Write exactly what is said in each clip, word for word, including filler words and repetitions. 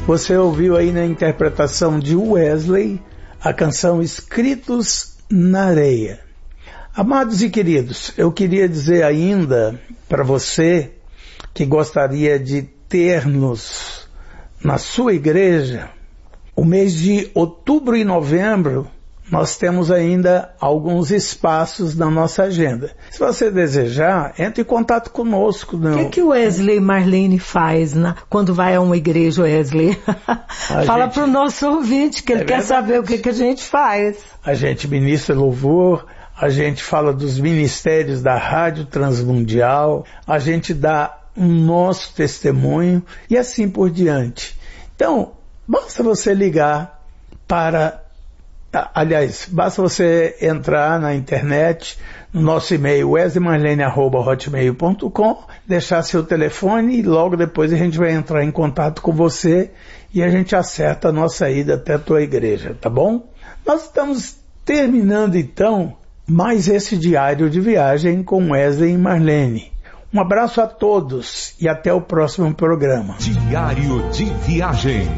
Você ouviu aí na interpretação de Wesley a canção Escritos na Areia. Amados e queridos, eu queria dizer ainda para você que gostaria de ter-nos na sua igreja, o mês de outubro e novembro, nós temos ainda alguns espaços na nossa agenda. Se você desejar, entre em contato conosco. O que, que o Wesley e Marlene faz na, quando vai a uma igreja, Wesley? Fala para o nosso ouvinte que ele é quer verdade. saber o que, que a gente faz. A gente ministra louvor, a gente fala dos ministérios da Rádio Transmundial, a gente dá o nosso testemunho e assim por diante. Então, basta você ligar para... Aliás, basta você entrar na internet, no nosso e-mail wesley marlene arroba hotmail ponto com, deixar seu telefone e logo depois a gente vai entrar em contato com você e a gente acerta a nossa ida até a tua igreja, tá bom? Nós estamos terminando então mais esse diário de viagem com Wesley e Marlene. Um abraço a todos e até o próximo programa. Diário de Viagem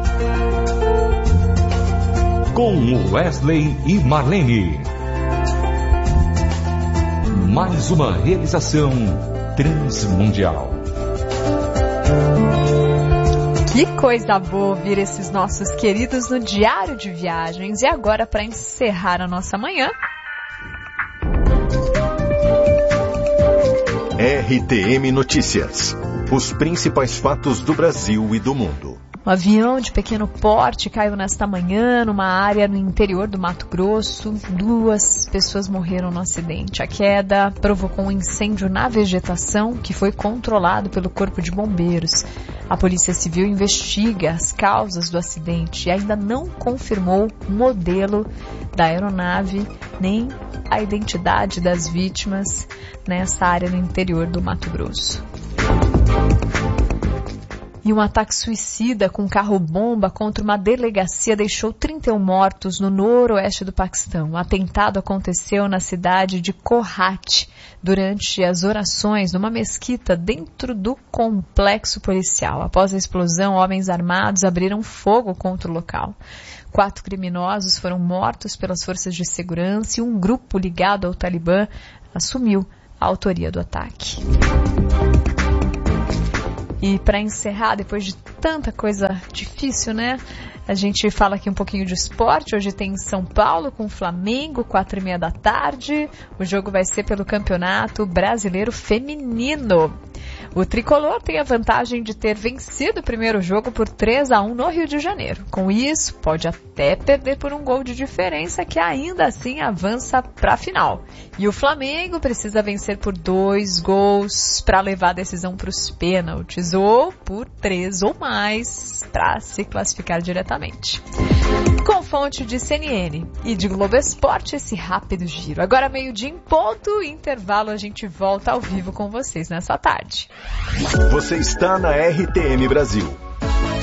com Wesley e Marlene. Mais uma realização transmundial. Que coisa boa ouvir esses nossos queridos no Diário de Viagens. E agora, para encerrar a nossa manhã... R T M Notícias. Os principais fatos do Brasil e do mundo. Um avião de pequeno porte caiu nesta manhã numa área no interior do Mato Grosso. Duas pessoas morreram no acidente. A queda provocou um incêndio na vegetação que foi controlado pelo Corpo de Bombeiros. A Polícia Civil investiga as causas do acidente e ainda não confirmou o modelo da aeronave nem a identidade das vítimas nessa área no interior do Mato Grosso. E um ataque suicida com carro-bomba contra uma delegacia deixou trinta e um mortos no noroeste do Paquistão. O atentado aconteceu na cidade de Kohat durante as orações numa mesquita dentro do complexo policial. Após a explosão, homens armados abriram fogo contra o local. Quatro criminosos foram mortos pelas forças de segurança e um grupo ligado ao Talibã assumiu a autoria do ataque. E para encerrar, depois de tanta coisa difícil, né? A gente fala aqui um pouquinho de esporte. Hoje tem São Paulo com o Flamengo, quatro e meia da tarde. O jogo vai ser pelo Campeonato Brasileiro Feminino. O tricolor tem a vantagem de ter vencido o primeiro jogo por três a um no Rio de Janeiro. Com isso, pode até perder por um gol de diferença, que ainda assim avança para a final. E o Flamengo precisa vencer por dois gols para levar a decisão para os pênaltis, ou por três ou mais para se classificar diretamente. Com fonte de C N N e de Globo Esporte, esse rápido giro. Agora meio-dia em ponto, intervalo, a gente volta ao vivo com vocês nessa tarde. Você está na R T M Brasil.